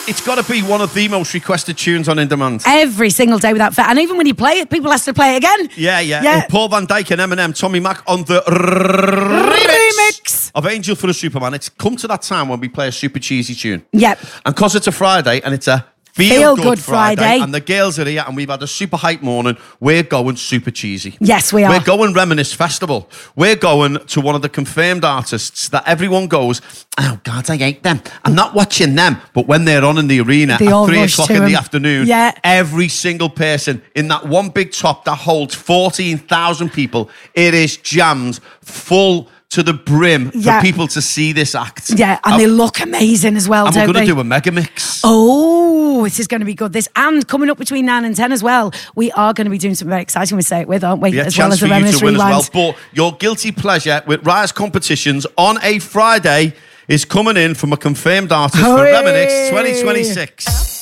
It's got to be one of the most requested tunes on In Demand. Every single day without fail. And even when you play it, people ask to play it again. Yeah. Paul Van Dyke and Eminem, Tommy Mac on the remix of Angel for a Superman. It's come to that time when we play a super cheesy tune. Yep. And because it's a Friday and it's a Feel Good Friday. And the girls are here and we've had a super hype morning. We're going super cheesy. Yes, we are. We're going Reminisce Festival. We're going to one of the confirmed artists that everyone goes, oh God, I hate them. I'm not watching them. But when they're on in the arena at 3 o'clock in the afternoon, every single person in that one big top that holds 14,000 people, it is jammed full to the brim for people to see this act. Yeah, and they look amazing as well, and don't we're going they? to do a mega mix. Oh, this is going to be good. And coming up between 9 and 10 as well, we are going to be doing something very exciting with Say It With, aren't we? Yeah, as chance well as for the you Reminisce to win Rewind. as well. But your guilty pleasure with Rise Competitions on a Friday is coming in from a confirmed artist for Reminisce 2026.